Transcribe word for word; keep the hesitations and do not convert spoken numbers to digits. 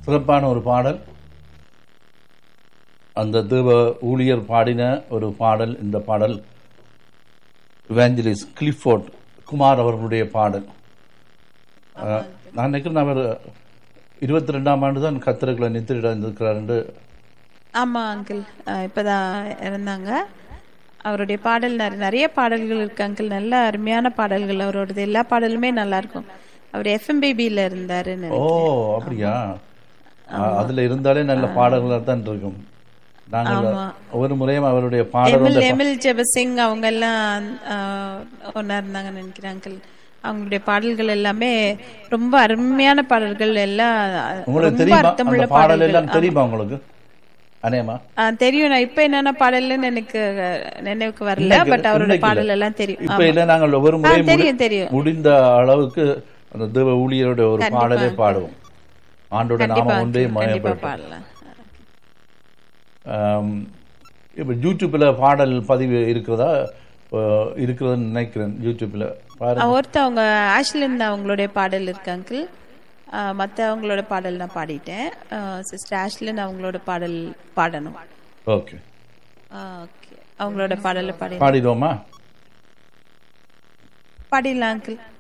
சிறப்பான ஒரு பாடல். அந்த தேவ ஊழியர் பாடின ஒரு பாடல். இந்த பாடல் இவாஞ்சலிஸ்ட் கிளிஃபோர்ட் குமார் அவர்களுடைய பாடல். நான் நினைக்கிறேன் அவர் இருபத்தி ரெண்டாம் ஆண்டு தான் கத்தர்களை நித்திரிட இருந்திருக்கிறார். ஆமா அங்கிள், இப்பதான் இருந்தாங்க. அவருடைய பாடல் நிறைய பாடல்கள் இருக்கு அங்கிள், நல்ல அருமையான பாடல்கள். அவரோடது எல்லா பாடலுமே நல்லா இருக்கும். அவர் எஃப்எம்பிபில இருந்தாரு. ஓ அப்படியா? அதுல இருந்தாலே நல்ல பாடல்கள் தான் இருக்கும். நாங்கள் ஒவ்வொரு முறையும் அவருடைய பாடல் எமில் ஜெபசிங் அவங்க எல்லாம் ஒன்னா இருந்தாங்கன்னு நினைக்கிறேன் அங்கிள். அவங்களுடைய பாடல்கள் எல்லாமே ரொம்ப அருமையான பாடல்கள். எல்லாம் தெரியுமா? பாடல் எல்லாம் தெரியுமா உங்களுக்கு? தெரியும். நான் இப்ப என்னென்ன பாடல்னு எனக்கு நினைவுக்கு வரல, பட் அவரோட பாடல் எல்லாம் தெரியும். இப்ப இல்ல, நாங்கள் ஒவ்வொரு முறையும் தெரியும் தெரியும் முடிந்த அளவுக்கு அந்த தேவ ஊழியரோட ஒரு பாடலே பாடுவோம். ஆண்டோட நாம ஒன்றே பாடலாம். இப்ப யூடியூப்ல பாடல் பதிவு இருக்கிறதா இருக்கிறதுன்னு நினைக்கிறேன். யூடியூப்ல ஒருத்தவங்க ஆஷ்லின் அவங்களுடைய பாடல் இருக்கு அங்கிள். மற்ற அவங்களோட பாடல் நான் பாடிட்டேன். சிஸ்டர் ஆஷ்லின் அவங்களோட பாடல் பாடணும். ஓகே ஓகே, அவங்களோட பாடலை பாடி பாடிடுவோமா? பாடிடலாம் அங்கிள்.